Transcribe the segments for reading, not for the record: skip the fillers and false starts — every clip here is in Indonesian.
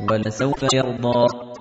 ولسوف يرضى.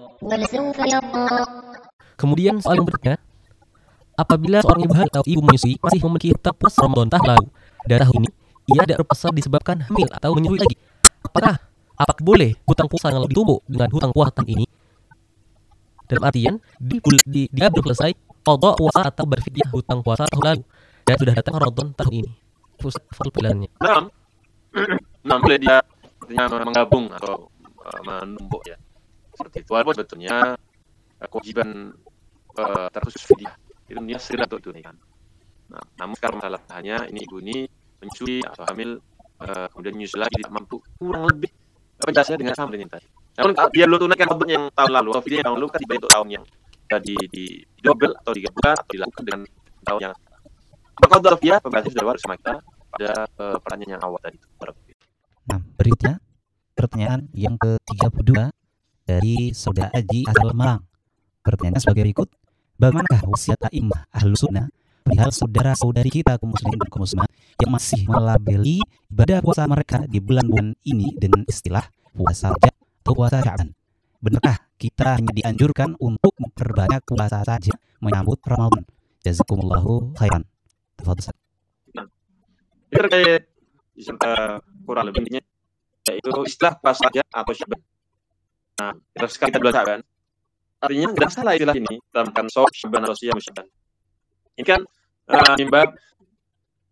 Kemudian soal yang berikutnya, apabila seorang ibu hamil atau ibu menyusui masih memiliki hutang puasa Ramadan tahun lalu dan tahun ini ia tidak berpuasa disebabkan hamil atau menyusui lagi, apakah boleh hutang puasa yang lebih ditumpuk dengan hutang puasa tahun ini? Dalam artian dia belum selesai qada puasa atau berfidyah hutang puasa tahun lalu dan sudah datang Ramadan tahun ini. Pusat pelajarannya. Nah, boleh dia artinya menggabung atau menumpuk ya. Seperti itu. Walaupun sebetulnya kewajiban terkhusus fidyah itu dia segera untuk ditunaikan. Nah, namun sekarang masalahnya ini ibu ini menyusui atau hamil kemudian menyusui lagi tidak mampu, kurang lebih penjelasannya dengan sama dengan tadi. Namun dia belum tunaikan Ramadan yang tahun lalu, atau fidyah yang tahun lalu kan dibayar untuk tahun yang di double atau digabungkan atau dilakukan dengan tahun yang maka untuk fidyah pembahasannya sudah baru sama kita pada pertanyaan yang awal tadi. Nah, berikutnya pertanyaan yang ke-32 dari Saudara Aji asal Malang. Pertanyaannya sebagai berikut: bagaimanakah wasiat a'immah Ahlus Sunnah perihal saudara-saudari kita kaum muslimin dan kaum muslimat yang masih melabeli ibadah puasa mereka di bulan-bulan ini dengan istilah puasa Rajab atau puasa Sya'ban? Benarkah kita hanya dianjurkan untuk memperbanyak puasa saja menyambut Ramadan? Jazakumullahu khairan. Tafadhol. Nah, terkait kurang lebih intinya yaitu istilah puasa Rajab atau Sya'ban. Nah, terus kita bulan Sya'ban. Artinya tidak salah istilah ini dalam kan Sya'ban atau Sya'ban. Ini kan